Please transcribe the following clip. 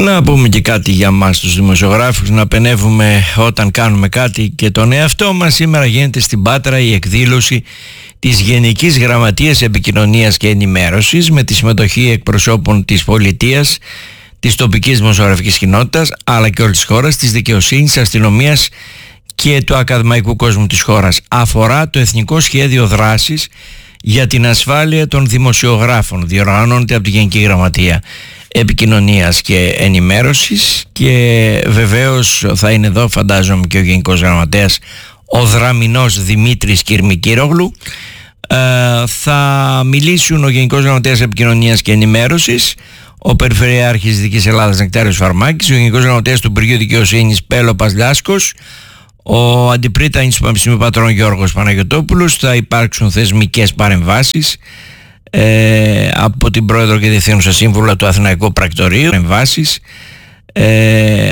Να πούμε και κάτι για μας τους δημοσιογράφους, να πενεύουμε όταν κάνουμε κάτι και τον εαυτό μας. Σήμερα γίνεται στην Πάτρα η εκδήλωση της Γενικής Γραμματείας Επικοινωνίας και Ενημέρωσης με τη συμμετοχή εκπροσώπων της πολιτείας, της τοπικής δημοσιογραφικής κοινότητας αλλά και όλης της χώρας, της δικαιοσύνης, αστυνομίας και του ακαδημαϊκού κόσμου της χώρας. Αφορά το Εθνικό Σχέδιο Δράσης για την ασφάλεια των δημοσιογράφων. Διοργανώνεται από τη Γενική Γραμματεία Επικοινωνίας και Ενημέρωσης και βεβαίως θα είναι εδώ, φαντάζομαι, και ο Γενικός Γραμματέας, ο Δραμηνός Δημήτρης Κυρμικύρογλου. Θα μιλήσουν ο Γενικός Γραμματέας Επικοινωνίας και Ενημέρωσης, ο Περιφερειάρχης Δυτικής Ελλάδας Νεκτάριος Φαρμάκης, ο Γενικός Γραμματέας του Υπουργείου Δικαιοσύνης Πέλοπας Λάσκος, ο Αντιπρίτανης του Πανεπιστημίου Πατρών Γιώργος Παναγιωτόπουλος. Θα υπάρξουν θεσμικές παρεμβάσεις από την Πρόεδρο και Διευθύνουσα Σύμβουλα του Αθηναϊκού Πρακτορείου, παρεμβάσεις